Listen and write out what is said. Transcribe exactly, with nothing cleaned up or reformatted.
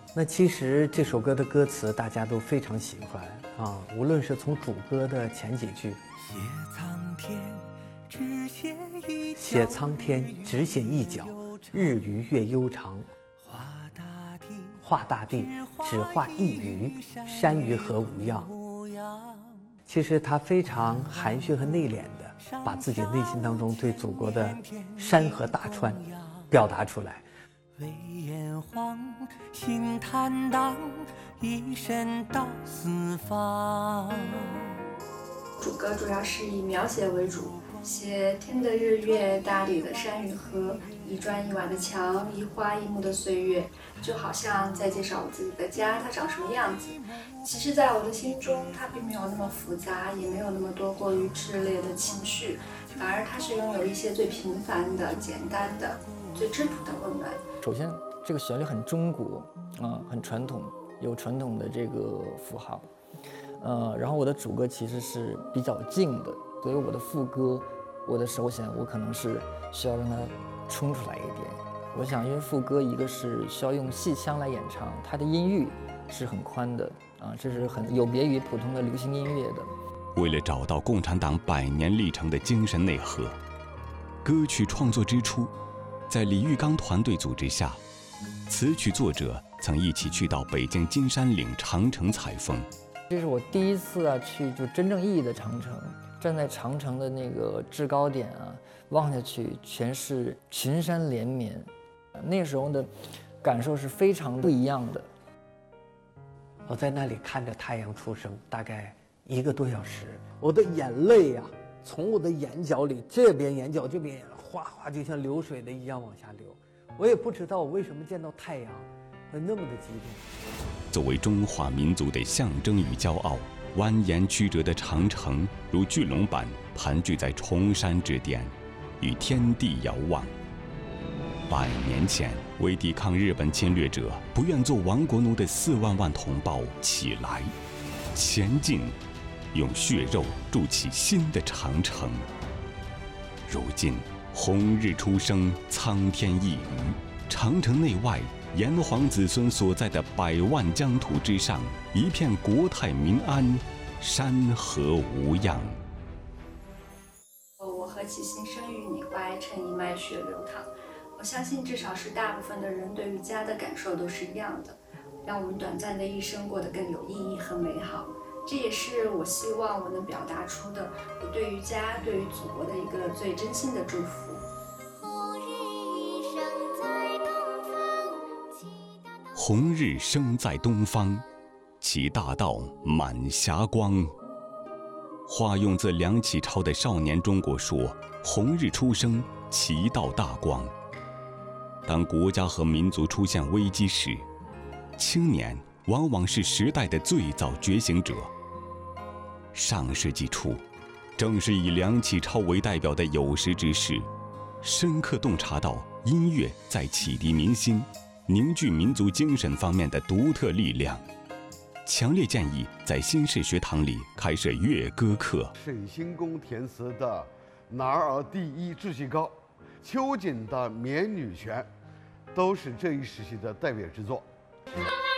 那其实这首歌的歌词大家都非常喜欢啊，无论是从主歌的前几句“写苍天，只写一角，写苍天只写一角，日余月悠长，画大地只画一隅，山鱼何无恙”。其实他非常含蓄和内敛的把自己内心当中对祖国的山河大川表达出来。 为炎黄，心坦荡，一生到四方。 主歌主要是以描写为主，写天的日月，大地的山与河，一砖一瓦的墙，一花一木的岁月，就好像在介绍我自己的家它长什么样子。其实在我的心中，它并没有那么复杂，也没有那么多过于炽烈的情绪，反而它是拥有一些最平凡的、简单的、最质朴的温暖。 首先，这个旋律很中国啊、呃，很传统，有传统的这个符号。呃，然后我的主歌其实是比较静的，所以我的副歌，我的首选我可能是需要让它冲出来一点。我想，因为副歌一个是需要用戏腔来演唱，它的音域是很宽的啊，这是很有别于普通的流行音乐的。 为了找到共产党百年历程的精神内核，歌曲创作之初，在李玉刚团队组织下，词曲作者曾一起去到北京金山岭长城采风。 这是我第一次啊去就真正意义的长城，站在长城的那个制高点啊，望下去全是群山连绵，那时候的感受是非常不一样的。 我在那里看着太阳出生，大概一个多小时，我的眼泪呀、啊，从我的眼角里这边眼角这边眼哗哗就像流水的一样往下流。我也不知道我为什么见到太阳会那么的激动。 作为中华民族的象征与骄傲，蜿蜒曲折的长城如巨龙般盘踞在崇山之巅，与天地遥望。百年前，为抵抗日本侵略者，不愿做亡国奴的四万万同胞起来，前进，用血肉筑起新的长城。如今，红日初升，苍天一隅，长城内外，炎黄子孙所在的百万疆土之上，一片国泰民安，山河无恙。 我何其心生于你怀，趁一脉血流淌。我相信至少是大部分的人对于家的感受都是一样的，让我们短暂的一生过得更有意义和美好。这也是我希望我能表达出的我对于家、对于祖国的一个最真心的祝福。 红日升在东方，其大道满霞光。化用自梁启超的《少年中国》说：“红日初升，其道大光。”当国家和民族出现危机时，青年往往是时代的最早觉醒者。上世纪初，正是以梁启超为代表的有识之士，深刻洞察到音乐在启迪民心、凝聚民族精神方面的独特力量，强烈建议在新式学堂里开设乐歌课。 沈兴公填词的“男儿第一志气高”，秋瑾的《绵女泉》，都是这一时期的代表之作。